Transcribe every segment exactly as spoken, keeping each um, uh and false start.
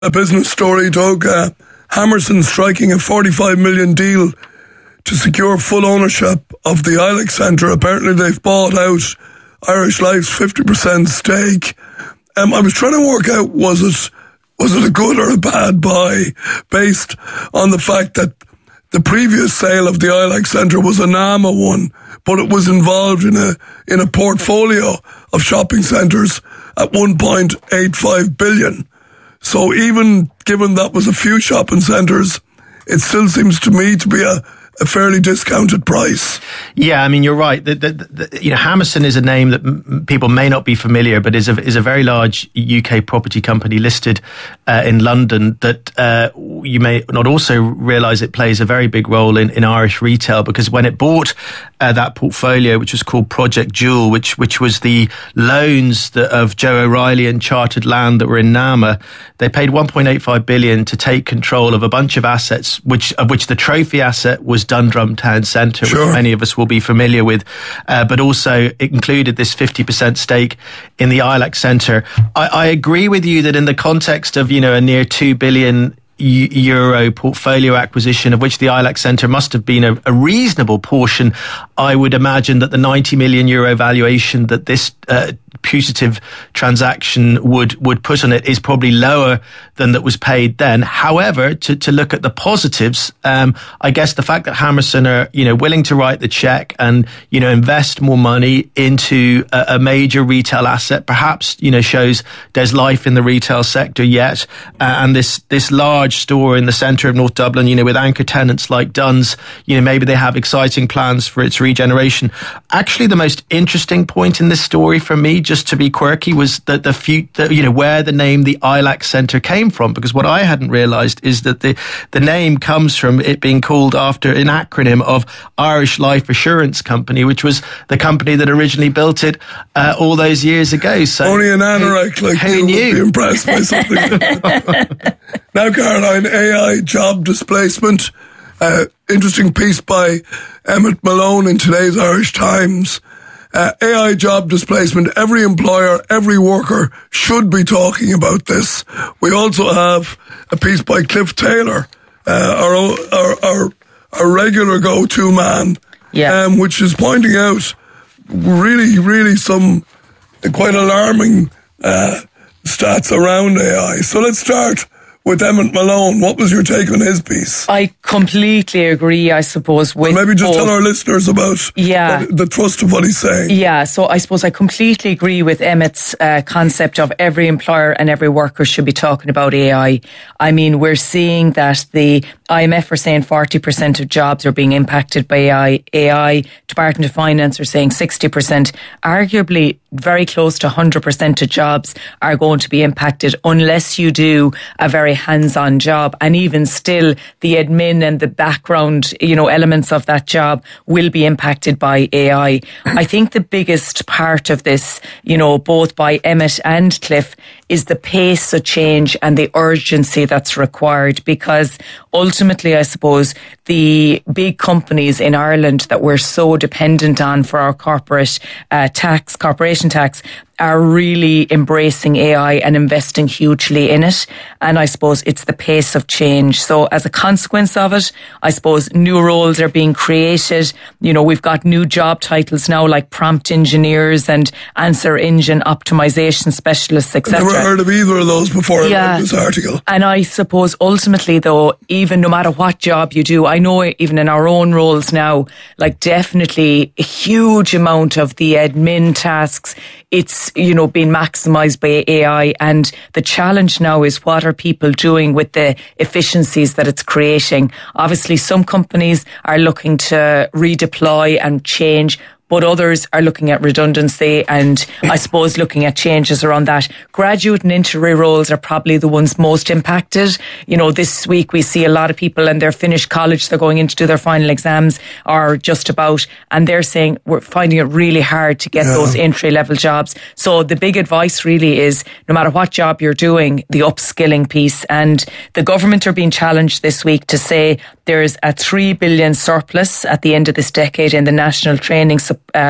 a business story, Doug. Uh, Hammerson striking a forty-five million deal to secure full ownership of the Ilex Centre. Apparently they've bought out Irish Life's fifty percent stake. Um, I was trying to work out, was it was it a good or a bad buy based on the fact that the previous sale of the Ilex Centre was a NAMA one, but it was involved in a in a portfolio of shopping centres at one point eight five billion. So even given that was a few shopping centres, it still seems to me to be a a fairly discounted price. Yeah, I mean, you're right. The, the, the, you know, Hammerson is a name that m- people may not be familiar, but is a, is a very large U K property company listed uh, in London that uh, you may not also realise it plays a very big role in, in Irish retail, because when it bought uh, that portfolio, which was called Project Jewel, which which was the loans that, of Joe O'Reilly and Chartered Land that were in NAMA, they paid one point eight five billion to take control of a bunch of assets, which of which the trophy asset was Dundrum Town Centre, sure. which many of us will be familiar with, uh, but also it included this fifty percent stake in the Ilex Centre. I, I agree with you that in the context of, you know, a near two billion euro portfolio acquisition, of which the Ilex Centre must have been a, a reasonable portion, I would imagine that the ninety million euro valuation that this uh, putative transaction would would put on it is probably lower than that was paid then. However, to, to look at the positives, um, I guess the fact that Hammerson are, you know, willing to write the cheque and, you know, invest more money into a, a major retail asset, perhaps, you know, shows there's life in the retail sector yet. Uh, and this this large store in the centre of North Dublin, you know, with anchor tenants like Dunn's, you know, maybe they have exciting plans for its regeneration. Actually, the most interesting point in this story for me, just to be quirky, was that the, few, the you know, where the name the Ilex Centre came from, because what I hadn't realised is that the, the name comes from it being called after an acronym of Irish Life Assurance Company, which was the company that originally built it uh, all those years ago. So only an anorak like who you knew? would be impressed by something like that. Now, Caroline, A I job displacement. Uh, interesting piece by Emmett Malone in today's Irish Times. Uh, A I job displacement. Every employer, every worker should be talking about this. We also have a piece by Cliff Taylor, uh, our, our our our regular go-to man, yeah. um, which is pointing out really, really some quite alarming uh, stats around A I. So let's start with Emmett Malone. What was your take on his piece? I completely agree, I suppose, with well, maybe just both. Tell our listeners about yeah. what, the thrust of what he's saying. Yeah, so I suppose I completely agree with Emmett's uh, concept of every employer and every worker should be talking about A I. I mean, we're seeing that the I M F are saying forty percent of jobs are being impacted by A I. A I, Department of Finance are saying sixty percent. Arguably, very close to one hundred percent of jobs are going to be impacted unless you do a very hands-on job. And even still, the admin and the background, you know, elements of that job will be impacted by A I. I think the biggest part of this, you know, both by Emmett and Cliff, is the pace of change and the urgency that's required, because ultimately, I suppose, the big companies in Ireland that we're so dependent on for our corporate uh, tax, corporation tax, are really embracing A I and investing hugely in it. And I suppose it's the pace of change. So as a consequence of it, I suppose new roles are being created. You know, we've got new job titles now like prompt engineers and answer engine optimization specialists, et cetera. I've never heard of either of those before yeah. I read this article. And I suppose ultimately though, even no matter what job you do, I know even in our own roles now, like definitely a huge amount of the admin tasks, it's, you know, being maximised by A I. And the challenge now is what are people doing with the efficiencies that it's creating? Obviously, some companies are looking to redeploy and change, but others are looking at redundancy and I suppose looking at changes around that. Graduate and entry roles are probably the ones most impacted. You know, this week we see a lot of people and they're finished college, they're going in to do their final exams or just about, and they're saying we're finding it really hard to get yeah. those entry level jobs. So the big advice really is no matter what job you're doing, the upskilling piece. And the government are being challenged this week to say there's a three billion surplus at the end of this decade in the national training support Uh,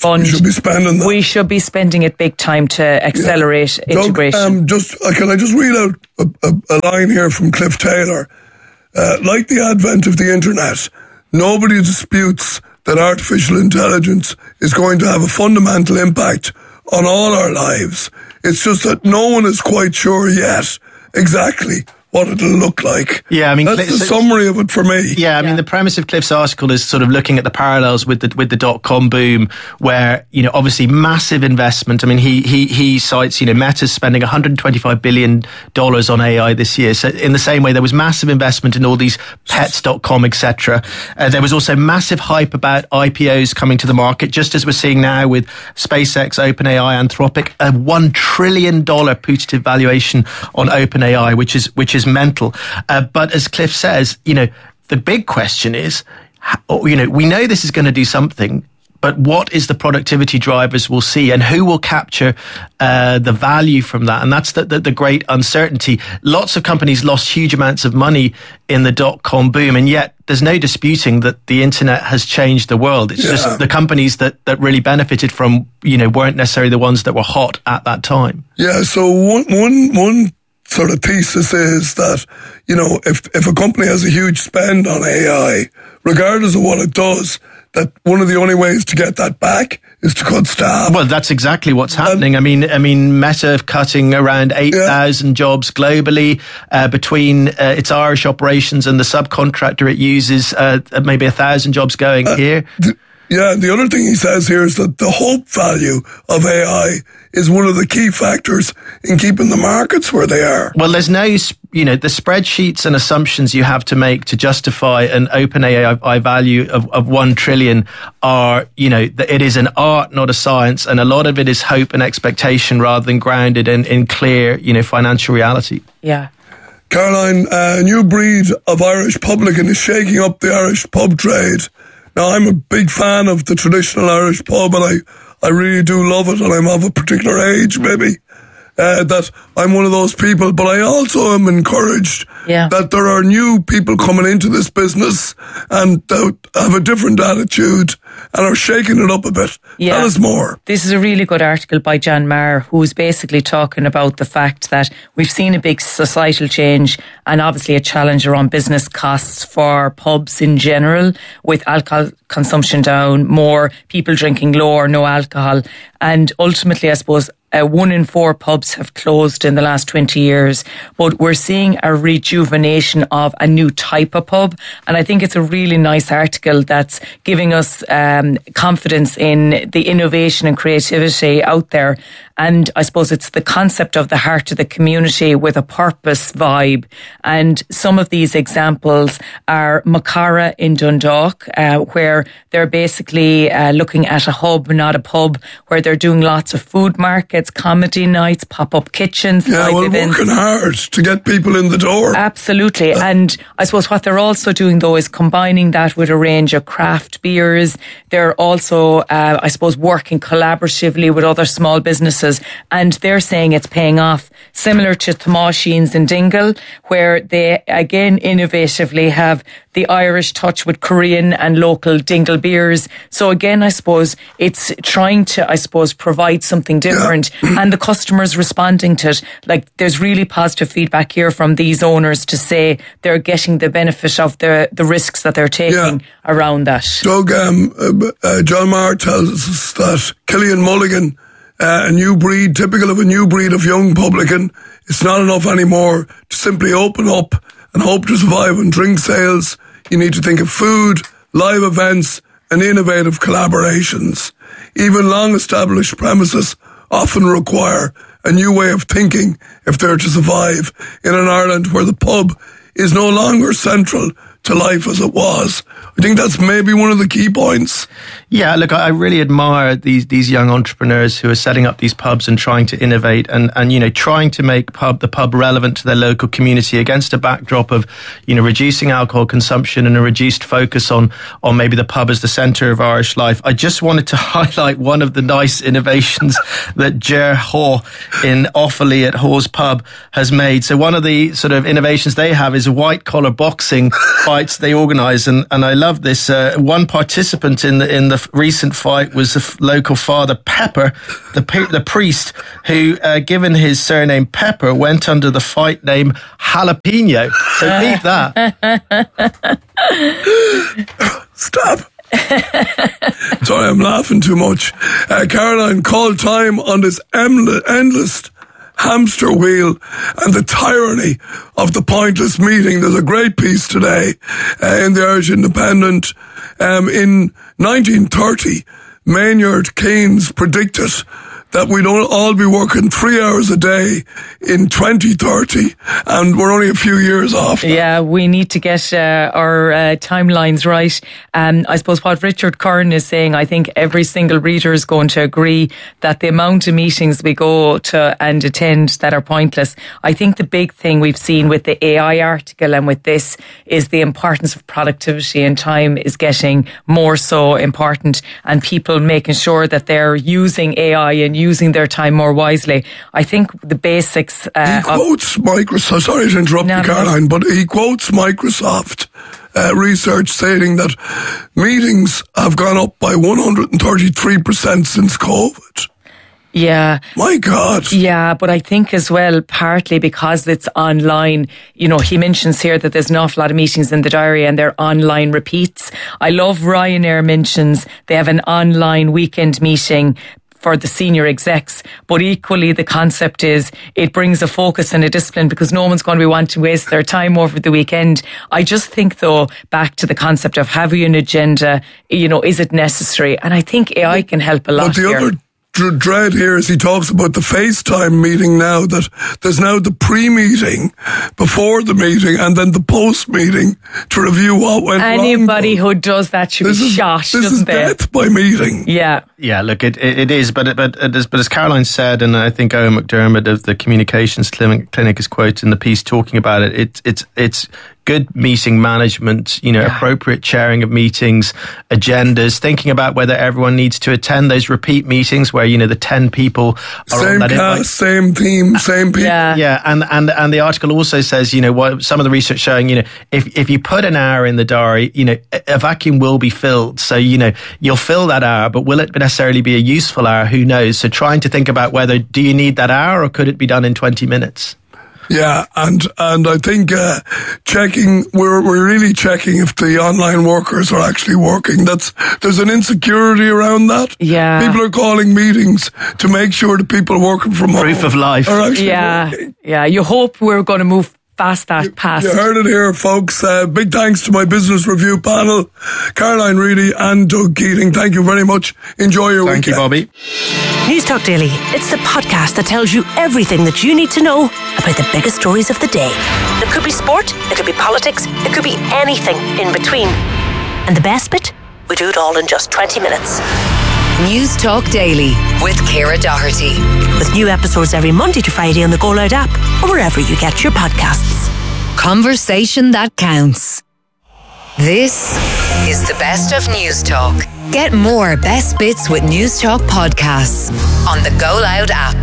fund. We should be spending that. We should be spending it big time to accelerate yeah. integration. Doug, um, just, uh, can I just read out a, a, a line here from Cliff Taylor? Uh, like the advent of the internet, nobody disputes that artificial intelligence is going to have a fundamental impact on all our lives. It's just that no one is quite sure yet exactly what it'll look like. Yeah, I mean, that's the so, summary of it for me. Yeah, I mean, yeah. the premise of Cliff's article is sort of looking at the parallels with the with the dot com boom, where, you know, obviously massive investment. I mean, he he he cites, you know, Meta's spending one hundred twenty-five billion dollars on A I this year. So in the same way, there was massive investment in all these pets dot com, et cetera. Uh, there was also massive hype about I P Os coming to the market, just as we're seeing now with SpaceX, OpenAI, Anthropic, a one trillion dollars putative valuation on OpenAI, which is which is mental. Uh, but as Cliff says, you know, the big question is, how, you know, we know this is going to do something, but what is the productivity drivers we'll see, and who will capture uh, the value from that? And that's the, the, the great uncertainty. Lots of companies lost huge amounts of money in the dot-com boom, and yet there's no disputing that the internet has changed the world. It's yeah. just the companies that, that really benefited from, you know, weren't necessarily the ones that were hot at that time. Yeah, so one one one sort of thesis is that, you know, if if a company has a huge spend on A I, regardless of what it does, that one of the only ways to get that back is to cut staff. Well, that's exactly what's happening. And, I mean, I mean, Meta cutting around eight thousand yeah. jobs globally uh, between uh, its Irish operations and the subcontractor it uses, uh, maybe a thousand jobs going uh, here. Th- Yeah, the other thing he says here is that the hope value of A I is one of the key factors in keeping the markets where they are. Well, there's no, you know, the spreadsheets and assumptions you have to make to justify an OpenAI value of, of one trillion are, you know, it is an art, not a science. And a lot of it is hope and expectation rather than grounded in, in clear, you know, financial reality. Yeah. Caroline, a new breed of Irish publican is shaking up the Irish pub trade. Now, I'm a big fan of the traditional Irish pub, and I, I really do love it, and I'm of a particular age, maybe, uh, that I'm one of those people. But I also am encouraged yeah. that there are new people coming into this business and that have a different attitude and are shaking it up a bit. Yeah. Tell us more. This is a really good article by Jan Maher, who's basically talking about the fact that we've seen a big societal change and obviously a challenge around business costs for pubs in general, with alcohol consumption down, more people drinking low or no alcohol. And ultimately, I suppose, Uh, one in four pubs have closed in the last twenty years, but we're seeing a rejuvenation of a new type of pub. And I think it's a really nice article that's giving us um, confidence in the innovation and creativity out there. And I suppose it's the concept of the heart of the community with a purpose vibe. And some of these examples are Macara in Dundalk, uh, where they're basically uh, looking at a hub, not a pub, where they're doing lots of food markets, comedy nights, pop-up kitchens. Yeah, well, events. Working hard to get people in the door. Absolutely. Uh, and I suppose what they're also doing, though, is combining that with a range of craft beers. They're also, uh, I suppose, working collaboratively with other small businesses. And they're saying it's paying off, similar to Tamáisíns in Dingle, where they, again, innovatively have the Irish touch with Korean and local Dingle beers. So again, I suppose it's trying to, I suppose, provide something different, yeah. and the customers responding to it. Like, there's really positive feedback here from these owners to say they're getting the benefit of the, the risks that they're taking yeah. around that. Doug, um, uh, uh, John Maher tells us that Killian Mulligan, Uh, a new breed, typical of a new breed of young publican. It's not enough anymore to simply open up and hope to survive on drink sales. You need to think of food, live events, and innovative collaborations. Even long-established premises often require a new way of thinking if they're to survive in an Ireland where the pub is no longer central to life as it was. I think that's maybe one of the key points. Yeah, look, I really admire these these young entrepreneurs who are setting up these pubs and trying to innovate and, and you know, trying to make pub the pub relevant to their local community against a backdrop of, you know, reducing alcohol consumption and a reduced focus on, on maybe the pub as the centre of Irish life. I just wanted to highlight one of the nice innovations that Ger Haw in Offaly at Haw's Pub has made. So one of the sort of innovations they have is white collar boxing fights they organise, and, and I love this. Uh, one participant in the in the recent fight was the local Father Pepper, the the priest who, uh, given his surname Pepper, went under the fight name Jalapeno. So beat that. Stop. Sorry, I'm laughing too much. Uh, Caroline, call time on this endless hamster wheel and the tyranny of the pointless meeting. There's a great piece today uh, in the Irish Independent. Um, in nineteen thirty, Maynard Keynes predicted that we'd all be working three hours a day in twenty thirty, and we're only a few years off now. Yeah, we need to get uh, our uh, timelines right. Um, I suppose what Richard Kern is saying, I think every single reader is going to agree that the amount of meetings we go to and attend that are pointless. I think the big thing we've seen with the A I article and with this is the importance of productivity, and time is getting more so important, and people making sure that they're using A I and using their time more wisely. I think the basics... Uh, he quotes Microsoft, sorry to interrupt no, you, Caroline, but he quotes Microsoft uh, research stating that meetings have gone up by one hundred thirty-three percent since COVID. Yeah. My God. Yeah, but I think as well, partly because it's online, you know, he mentions here that there's an awful lot of meetings in the diary and they're online repeats. I love Ryanair mentions they have an online weekend meeting for the senior execs, but equally the concept is it brings a focus and a discipline because no one's going to be wanting to waste their time over the weekend. I just think though, back to the concept of having an agenda, you know, is it necessary? And I think A I can help a lot But the here. other dread here is he talks about the FaceTime meeting now, that there's now the pre-meeting before the meeting and then the post-meeting to review what went wrong. Anybody who does that should this be is, shot, this shouldn't is they? death by meeting. Yeah. Yeah, look, it it, it is, but it, but it is, but as Caroline said, and I think Owen McDermott of the Communications Clinic, clinic is quoted in the piece talking about it. It's it's it's good meeting management, you know, yeah. appropriate chairing of meetings, agendas, thinking about whether everyone needs to attend those repeat meetings where, you know, the ten people are same on that cast, invite. same theme, same people. Yeah. Yeah, and, and and the article also says, you know, what some of the research showing, you know, if if you put an hour in the diary, you know, a vacuum will be filled. So, you know, you'll fill that hour, but will it necessarily be a useful hour? Who knows? So trying to think about whether, do you need that hour or could it be done in twenty minutes? Yeah, and and I think uh, checking, we're we're really checking if the online workers are actually working. That's there's an insecurity around that. Yeah, people are calling meetings to make sure the people working from home proof of life are actually yeah, working. Yeah. You hope we're going to move past that you, past. You heard it here, folks. Uh, big thanks to my business review panel, Caroline Reedy and Doug Keating. Thank you very much. Enjoy your Thank weekend. Thank you, Bobby. Newstalk Daily. It's the podcast that tells you everything that you need to know about the biggest stories of the day. It could be sport, it could be politics, it could be anything in between. And the best bit? We do it all in just twenty minutes. Newstalk Daily with Ciara Doherty. With new episodes every Monday to Friday on the Go Loud app or wherever you get your podcasts. Conversation that counts. This is the best of Newstalk. Get more best bits with Newstalk podcasts on the Go Loud app.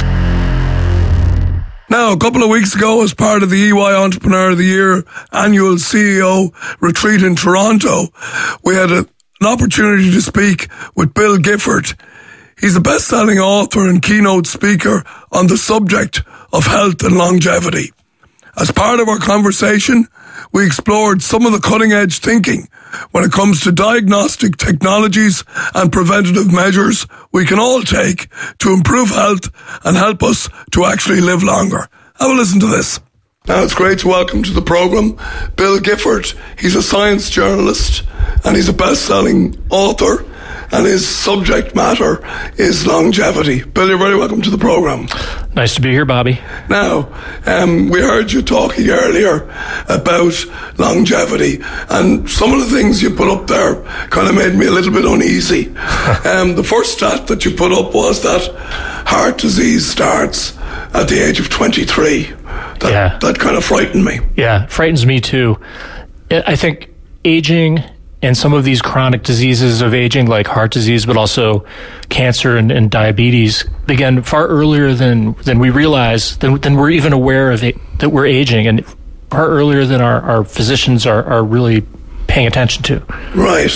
Now, a couple of weeks ago, as part of the E Y Entrepreneur of the Year annual C E O retreat in Toronto, we had a an opportunity to speak with Bill Gifford. He's a best-selling author and keynote speaker on the subject of health and longevity. As part of our conversation, we explored some of the cutting-edge thinking when it comes to diagnostic technologies and preventative measures we can all take to improve health and help us to actually live longer. Have a listen to this. Now, it's great to welcome to the programme Bill Gifford. He's a science journalist and he's a best-selling author, and his subject matter is longevity. Bill, you're very welcome to the programme. Nice to be here, Bobby. Now, um, we heard you talking earlier about longevity, and some of the things you put up there kind of made me a little bit uneasy. um, the first stat that you put up was that heart disease starts at the age of twenty-three. That, yeah. that kind of frightened me. Yeah, it frightens me too. I think aging and some of these chronic diseases of aging, like heart disease, but also cancer and, and diabetes, begin far earlier than, than we realize, than, than we're even aware of it, that we're aging, and far earlier than our, our physicians are, are really paying attention to. Right.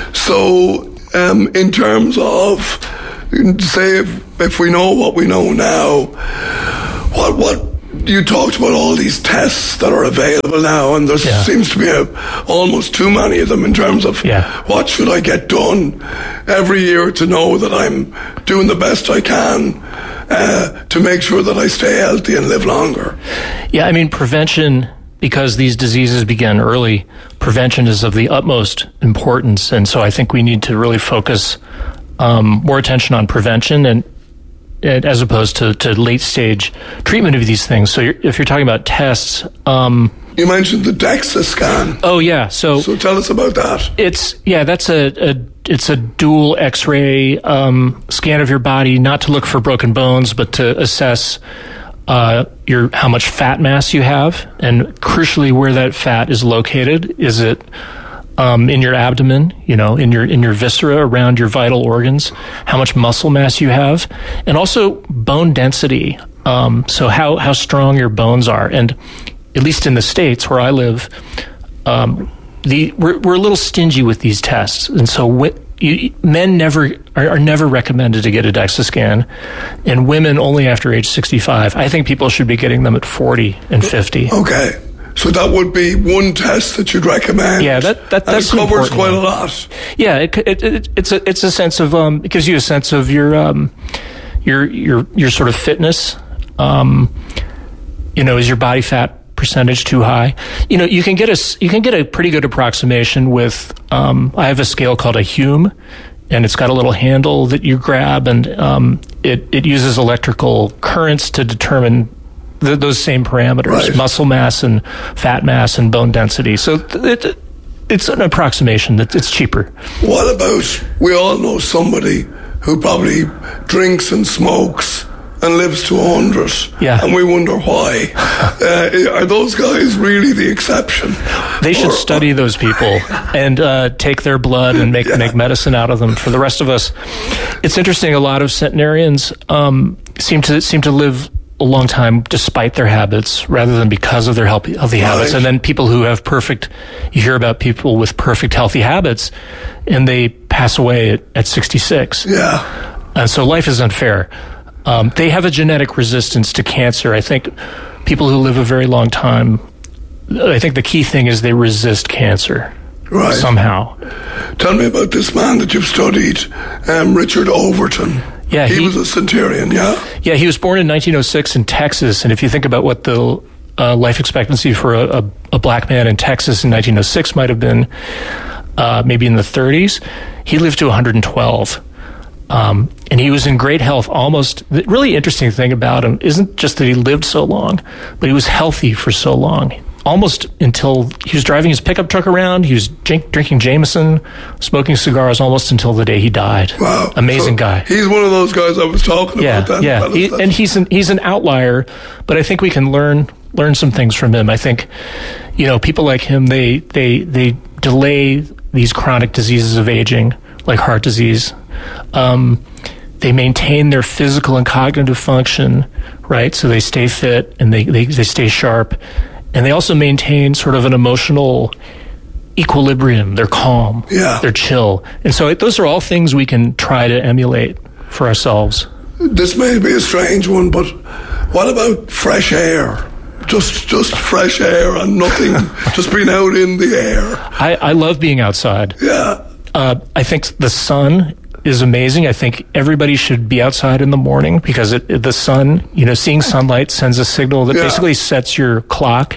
So, um, in terms of, say, if, if we know what we know now, what what you talked about all these tests that are available now, and there yeah. seems to be a, almost too many of them in terms of yeah. what should I get done every year to know that I'm doing the best I can uh, to make sure that I stay healthy and live longer. Yeah, I mean, prevention, because these diseases begin early, prevention is of the utmost importance. And so I think we need to really focus um, more attention on prevention and as opposed to, to late stage treatment of these things. So you're, if you're talking about tests, um, you mentioned the DEXA scan. Oh yeah, so so tell us about that. It's yeah, that's a, a it's a dual X-ray um, scan of your body, not to look for broken bones, but to assess uh, your how much fat mass you have, and crucially where that fat is located. Is it Um, in your abdomen, you know, in your in your viscera around your vital organs, how much muscle mass you have, and also bone density. Um, so how how strong your bones are, and at least in the States where I live, um, the we're we're a little stingy with these tests, and so w- you, men never are, are never recommended to get a DEXA scan, and women only after age sixty-five. I think people should be getting them at forty and fifty. Okay. So that would be one test that you'd recommend. Yeah, that, that that's and it covers quite one. a lot. Yeah, it, it, it, it's a it's a sense of um, it gives you a sense of your um, your your your sort of fitness. Um, you know, is your body fat percentage too high? You know, you can get a you can get a pretty good approximation with. Um, I have a scale called a Hume, and it's got a little handle that you grab, and um, it it uses electrical currents to determine The, those same parameters, right. muscle mass and fat mass and bone density. So it, it, it's an approximation. That it's cheaper. What about, we all know somebody who probably drinks and smokes and lives to one hundred. Yeah. And we wonder why. uh, are those guys really the exception? They should or, study those people and uh, take their blood and make, yeah. make medicine out of them. For the rest of us, it's interesting. A lot of centenarians um, seem to seem to live a long time despite their habits rather than because of their healthy, healthy right. habits. And then people who have perfect, you hear about people with perfect healthy habits and they pass away at, at sixty-six. Yeah. And so life is unfair. Um, they have a genetic resistance to cancer. I think people who live a very long time, I think the key thing is they resist cancer. Right. Somehow. Tell me about this man that you've studied, um, Richard Overton. Yeah, he, he was a centurion, yeah? Yeah, he was born in nineteen oh six in Texas, and if you think about what the uh, life expectancy for a, a, a black man in Texas in nineteen oh six might have been, uh, maybe in the thirties, he lived to one hundred twelve. Um, and he was in great health almost. The really interesting thing about him isn't just that he lived so long, but he was healthy for so long. Almost until he was driving his pickup truck around, he was drink, drinking Jameson, smoking cigars almost until the day he died. Wow. Amazing so guy. He's one of those guys I was talking yeah, about. Then. Yeah, he, and he's an, he's an outlier, but I think we can learn learn some things from him. I think, you know, people like him, they, they, they delay these chronic diseases of aging, like heart disease. Um, they maintain their physical and cognitive function, right? So they stay fit and they, they, they stay sharp. And they also maintain sort of an emotional equilibrium. They're calm. Yeah. They're chill. And so those are all things we can try to emulate for ourselves. This may be a strange one, but what about fresh air? Just just fresh air and nothing, just being out in the air. I, I love being outside. Yeah. Uh, I think the sun is amazing. I think everybody should be outside in the morning because it, it, the sun, you know, seeing sunlight sends a signal that yeah. basically sets your clock.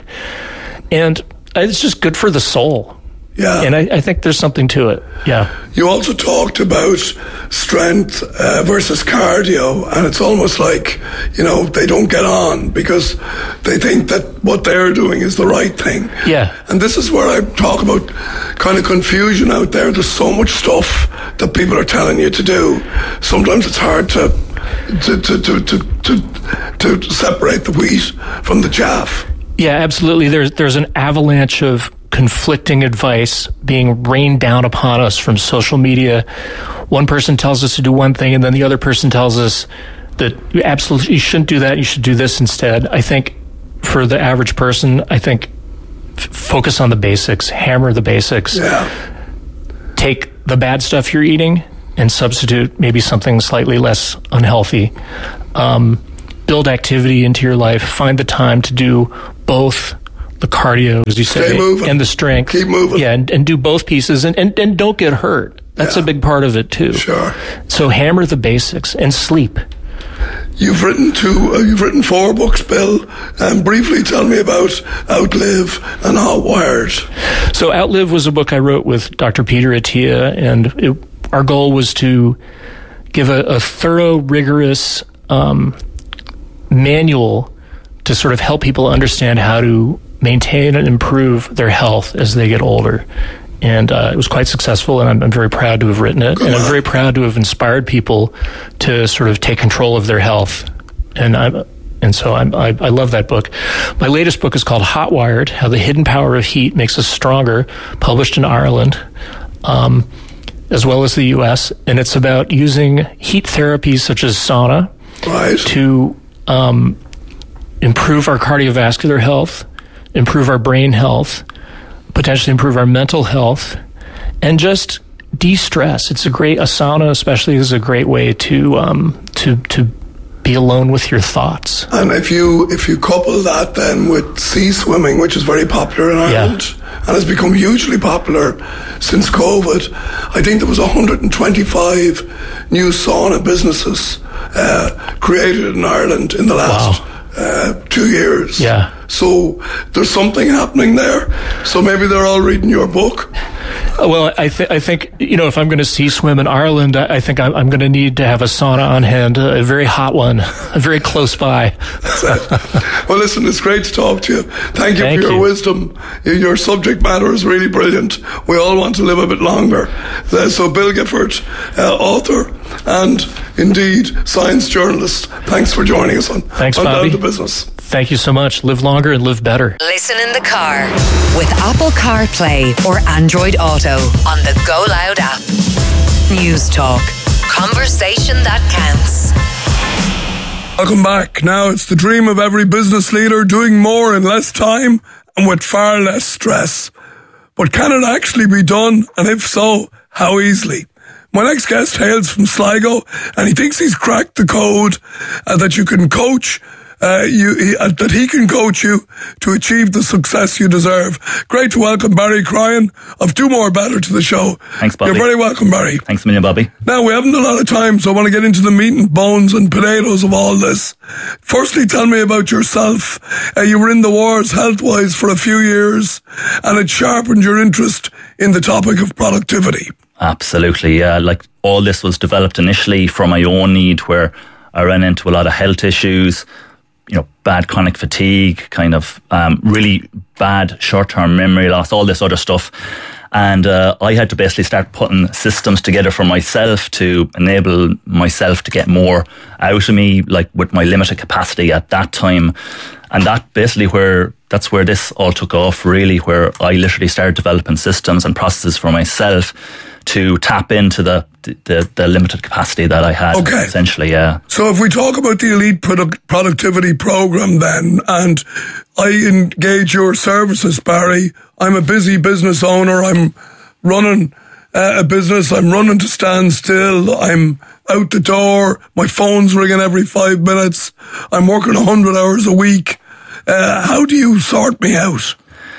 And it's just good for the soul. Yeah. And I, I think there's something to it. Yeah. You also talked about strength uh, versus cardio, and it's almost like, you know, they don't get on because they think that what they're doing is the right thing. Yeah. And this is where I talk about kind of confusion out there. There's so much stuff that people are telling you to do. Sometimes it's hard to to to to to, to, to separate the wheat from the chaff. Yeah, absolutely. There's there's an avalanche of conflicting advice being rained down upon us from social media. One person tells us to do one thing, and then the other person tells us that you absolutely you shouldn't do that. You should do this instead. I think for the average person, I think f- focus on the basics, hammer the basics. Yeah. Take the bad stuff you're eating and substitute maybe something slightly less unhealthy. Um, build activity into your life. Find the time to do both the cardio, as you say, and the strength. Keep moving. Yeah, and, and do both pieces, and, and, and don't get hurt. That's yeah. a big part of it, too. Sure. So hammer the basics and sleep. You've written two, uh, you've written four books, Bill. Um, briefly tell me about Outlive and Hot Wired. So Outlive was a book I wrote with Doctor Peter Attia, and it, our goal was to give a, a thorough, rigorous um, manual to sort of help people understand how to maintain and improve their health as they get older. And uh, it was quite successful, and I'm, I'm very proud to have written it. Good and I'm very proud to have inspired people to sort of take control of their health. And I'm, and so I'm, I, I love that book. My latest book is called Hot Wired, How the Hidden Power of Heat Makes Us Stronger, published in Ireland, um, as well as the U S. And it's about using heat therapies such as sauna right. to um, improve our cardiovascular health, improve our brain health, potentially improve our mental health, and just de-stress. It's a great, a sauna especially is a great way to um, to to be alone with your thoughts. And if you if you couple that then with sea swimming, which is very popular in Ireland, yeah. and has become hugely popular since COVID, I think there was one hundred twenty-five new sauna businesses uh, created in Ireland in the last wow. uh, two years. Yeah. So there's something happening there. So maybe they're all reading your book. Well, I, th- I think, you know, if I'm going to sea swim in Ireland, I, I think I'm, I'm going to need to have a sauna on hand, a very hot one, very close by. Well, listen, it's great to talk to you. Thank you Thank for your you. wisdom. Your subject matter is really brilliant. We all want to live a bit longer. So Bill Gifford, uh, author and indeed science journalist, thanks for joining us on, Thanks, on Bobby. Down to Business. Thank you so much. Live longer and live better. Listen in the car with Apple CarPlay or Android Auto on the Go Loud app. News Talk. Conversation that counts. Welcome back. Now it's the dream of every business leader, doing more in less time and with far less stress. But can it actually be done? And if so, how easily? My next guest hails from Sligo, and he thinks he's cracked the code uh, that you can coach Uh, you, he, uh, that he can coach you to achieve the success you deserve. Great to welcome Barry Cryan of Do More Better to the show. Thanks, Bobby. You're very welcome, Barry. Thanks a million, Bobby. Now, we haven't a lot of time, so I want to get into the meat and bones and potatoes of all this. Firstly, tell me about yourself. Uh, you were in the wars health-wise for a few years, and it sharpened your interest in the topic of productivity. Absolutely, yeah. Like, all this was developed initially for my own need, where I ran into a lot of health issues, you know, bad chronic fatigue, kind of um, really bad short-term memory loss, all this other stuff. And uh, I had to basically start putting systems together for myself to enable myself to get more out of me, like with my limited capacity at that time. And that basically where, that's where this all took off, really, where I literally started developing systems and processes for myself to tap into the the, the limited capacity that I had, okay. essentially, yeah. So if we talk about the Elite Product Productivity Program then, and I engage your services, Barry, I'm a busy business owner, I'm running uh, a business, I'm running to stand still, I'm out the door, my phone's ringing every five minutes, I'm working one hundred hours a week. Uh, how do you sort me out?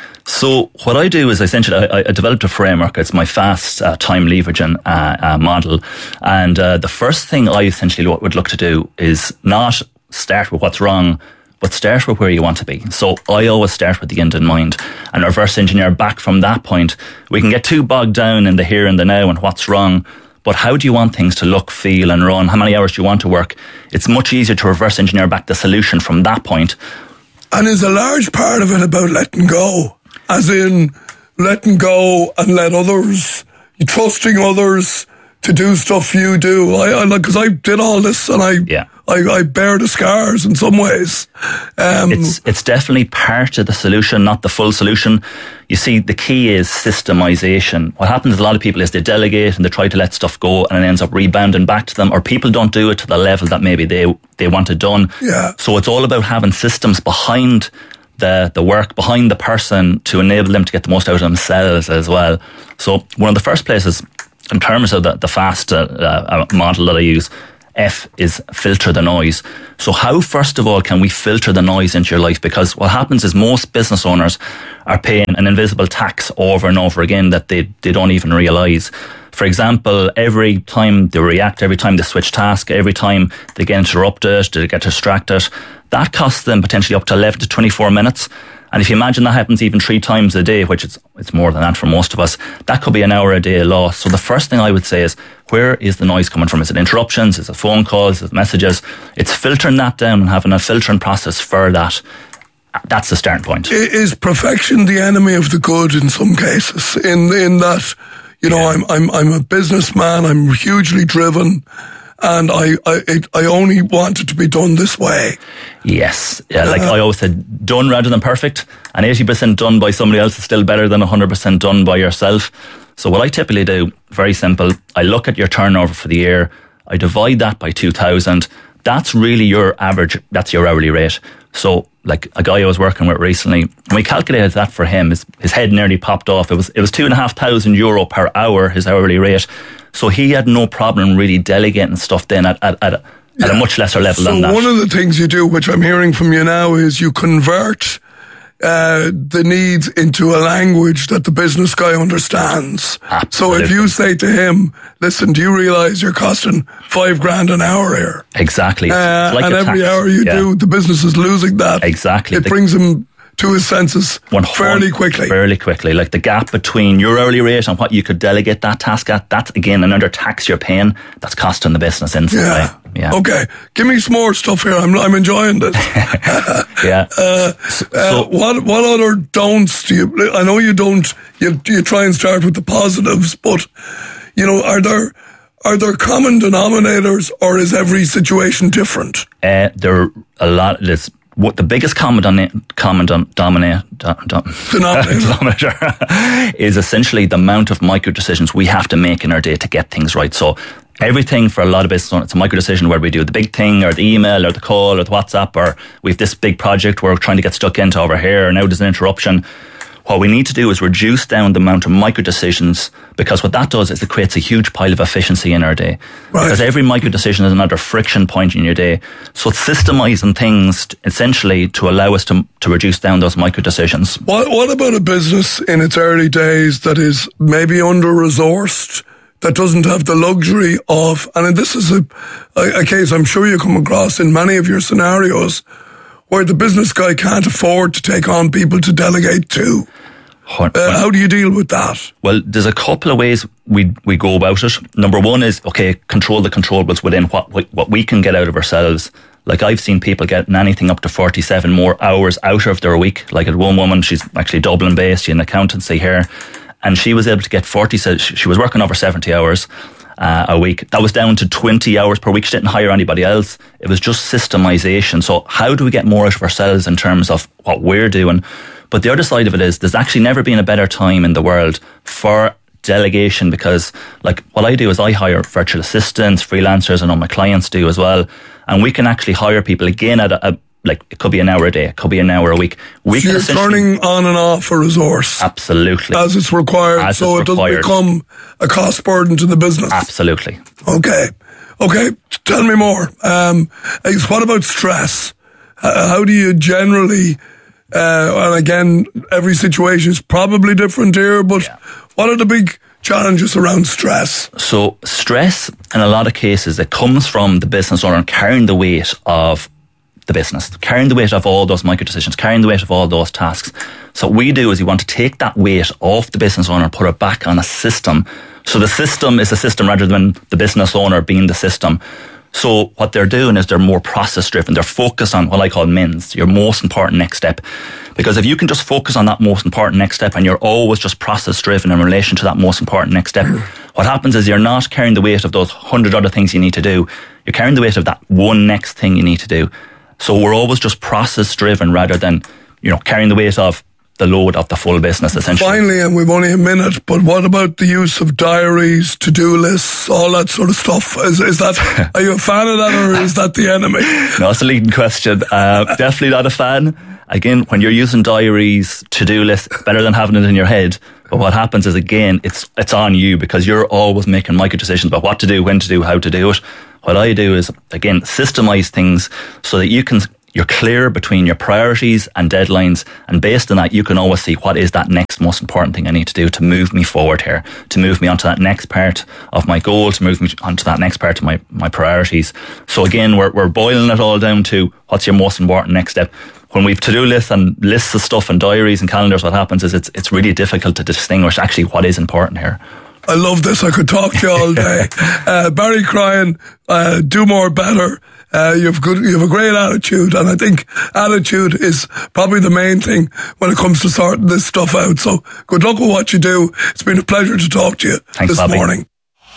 So what I do is essentially I, I developed a framework. It's my fast uh, time leveraging uh, uh, model. And uh, the first thing I essentially would look to do is not start with what's wrong, but start with where you want to be. So I always start with the end in mind and reverse engineer back from that point. We can get too bogged down in the here and the now and what's wrong. But how do you want things to look, feel and run? How many hours do you want to work? It's much easier to reverse engineer back the solution from that point. And is a large part of it about letting go? As in, letting go and let others, trusting others to do stuff you do. I, I like, because I did all this and I, yeah. I, I bear the scars in some ways. Um, it's it's definitely part of the solution, not the full solution. You see, the key is systemization. What happens with a lot of people is they delegate and they try to let stuff go, and it ends up rebounding back to them, or people don't do it to the level that maybe they they want it done. Yeah. So it's all about having systems behind the the work behind the person to enable them to get the most out of themselves as well. So one of the first places, in terms of the, the FAST uh, uh, model that I use, F is filter the noise. So how, first of all, can we filter the noise into your life? Because what happens is most business owners are paying an invisible tax over and over again that they, they don't even realise. For example, every time they react, every time they switch task, every time they get interrupted, they get distracted, that costs them potentially up to eleven to twenty-four minutes. And if you imagine that happens even three times a day, which is it's more than that for most of us, that could be an hour a day lost. So the first thing I would say is, where is the noise coming from? Is it interruptions? Is it phone calls? Is it messages? It's filtering that down and having a filtering process for that. That's the starting point. Is perfection the enemy of the good in some cases? In in that, you know, yeah. I'm I'm I'm a businessman. I'm hugely driven. And I, I, it, I only want it to be done this way. Yes. Yeah, like uh, I always said, done rather than perfect. And eighty percent done by somebody else is still better than one hundred percent done by yourself. So what I typically do, very simple, I look at your turnover for the year, I divide that by two thousand. That's really your average, that's your hourly rate. So like a guy I was working with recently, when we calculated that for him, his, his head nearly popped off. It was, it was two and a half thousand euro per hour, his hourly rate. So he had no problem really delegating stuff then at, at, at, a, yeah. at a much lesser level so than that. So one of the things you do, which I'm hearing from you now, is you convert uh, the needs into a language that the business guy understands. Absolutely. So if you say to him, listen, do you realise you're costing five grand an hour here? Exactly. Uh, like and every tax. hour you yeah. do, the business is losing that. Exactly. It the, brings him to his senses fairly quickly. Fairly quickly. Like the gap between your hourly rate and what you could delegate that task at, that's again another tax you're paying that's costing the business instantly. Yeah. yeah. Okay. Give me some more stuff here. I'm I'm enjoying this. yeah. Uh, so, uh, what what other don'ts do you? I know you don't. You you try and start with the positives, but you know, are there are there common denominators, or is every situation different? Uh, there are a lot. There's What the biggest common, don- common don- dominate, don- don- denominator is essentially the amount of micro decisions we have to make in our day to get things right. So everything for a lot of business owners, it's a micro decision where we do the big thing or the email or the call or the WhatsApp, or we have this big project we're trying to get stuck into over here, and now there's an interruption. What we need to do is reduce down the amount of micro decisions, because what that does is it creates a huge pile of efficiency in our day. Right. Because every micro decision is another friction point in your day. So it's systemizing things essentially to allow us to to reduce down those micro decisions. What What about a business in its early days that is maybe under-resourced, that doesn't have the luxury of, and this is a, a, a case I'm sure you come across in many of your scenarios, where the business guy can't afford to take on people to delegate to. Uh, how do you deal with that? Well, there's a couple of ways we we go about it. Number one is, okay, control the controllables within what we, what we can get out of ourselves. Like I've seen people getting anything up to forty-seven more hours out of their week. Like at one woman, she's actually Dublin based, she's in accountancy here, and she was able to get forty, she was working over seventy hours. Uh, a week. That was down to twenty hours per week. She didn't hire anybody else. It was just systemization. So how do we get more out of ourselves in terms of what we're doing? But the other side of it is there's actually never been a better time in the world for delegation, because like what I do is I hire virtual assistants, freelancers, and all my clients do as well. And we can actually hire people again at a, a like it could be an hour a day, it could be an hour a week. We so can you're turning on and off a resource. Absolutely. As it's required, As so it's it required. doesn't become a cost burden to the business. Absolutely. Okay. Okay, tell me more. Um, what about stress? Uh, how do you generally, uh, and again, every situation is probably different here, but yeah. What are the big challenges around stress? So stress, in a lot of cases, it comes from the business owner carrying the weight of the business, carrying the weight of all those micro decisions, carrying the weight of all those tasks. So what we do is we want to take that weight off the business owner and put it back on a system. So the system is a system rather than the business owner being the system. So what they're doing is they're more process driven. They're focused on what I call M I N S, your most important next step. Because if you can just focus on that most important next step and you're always just process driven in relation to that most important next step, what happens is you're not carrying the weight of those hundred other things you need to do. You're carrying the weight of that one next thing you need to do. So we're always just process driven rather than, you know, carrying the weight of the load of the full business, essentially. Finally, and we've only a minute, but what about the use of diaries, to-do lists, all that sort of stuff? Is, is that, are you a fan of that, or is that the enemy? No, it's a leading question. Uh, definitely not a fan. again, when you're using diaries, to-do lists, better than having it in your head. But what happens is, again, it's it's on you because you're always making micro decisions about what to do, when to do, how to do it. What I do is, again, systemize things so that you can, you're clear between your priorities and deadlines. And based on that, you can always see what is that next most important thing I need to do to move me forward here, to move me onto that next part of my goal, to move me onto that next part of my, my priorities. So again, we're, we're boiling it all down to what's your most important next step. When we've to-do lists and lists of stuff and diaries and calendars, what happens is it's it's really difficult to distinguish actually what is important here. I love this. I could talk to you all day. uh, Barry Cryan, uh, do more better. Uh, you have good, you have a great attitude, and I think attitude is probably the main thing when it comes to sorting this stuff out. So good luck with what you do. It's been a pleasure to talk to you Thanks, this Bobby. morning.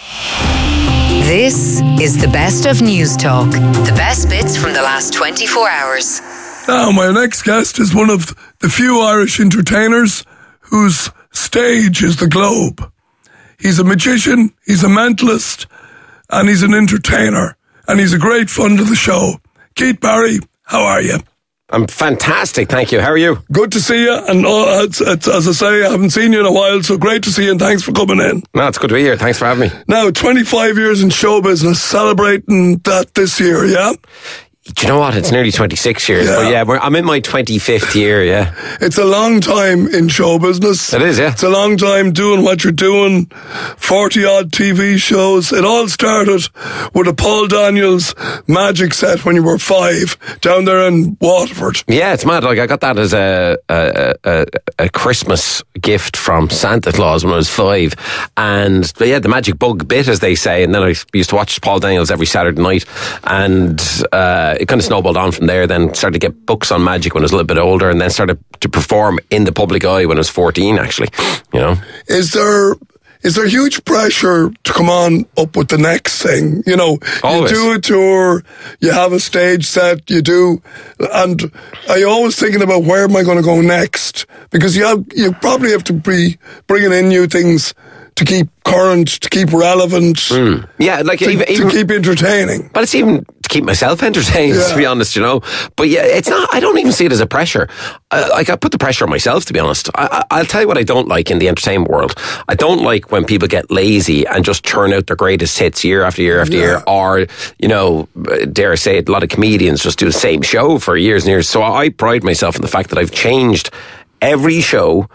This is the best of News Talk. The best bits from the last twenty-four hours. Now, my next guest is one of the few Irish entertainers whose stage is the Globe. He's a magician, he's a mentalist, and he's an entertainer. And he's a great fun to the show. Keith Barry, how are you? I'm fantastic, thank you. How are you? Good to see you. And uh, it's, it's, as I say, I haven't seen you in a while, so great to see you and thanks for coming in. No, it's good to be here. Thanks for having me. Now, twenty-five years in show business, celebrating that this year, yeah? Do you know what? It's nearly twenty-six years. Yeah. But yeah, we're, I'm in my twenty-fifth year, yeah. It's a long time in show business. It is, yeah. It's a long time doing what you're doing, forty-odd T V shows. It all started with a Paul Daniels magic set when you were five, down there in Waterford. Yeah, it's mad. Like, I got that as a, a, a, a Christmas gift from Santa Claus when I was five. And, but yeah, the magic bug bit, as they say. And then I used to watch Paul Daniels every Saturday night. And uh, it kind of snowballed on from there. Then started to get books on magic when I was a little bit older. And then started to perform in the public eye when I was fourteen, actually. You know? Is there... Is there huge pressure to come on up with the next thing? You know, Always. You do a tour, you have a stage set, you do, and are you always thinking about where am I going to go next? Because you have, you probably have to be bringing in new things to keep current, to keep relevant, Mm. Yeah, like to, even, even to keep entertaining. But it's even to keep myself entertained, Yeah. to be honest, you know. But yeah, it's not, I don't even see it as a pressure. I, like, I put the pressure on myself, to be honest. I, I, I'll tell you what I don't like in the entertainment world. I don't like when people get lazy and just churn out their greatest hits year after year after Yeah. year. Or, you know, dare I say it, a lot of comedians just do the same show for years and years. So I pride myself in the fact that I've changed every show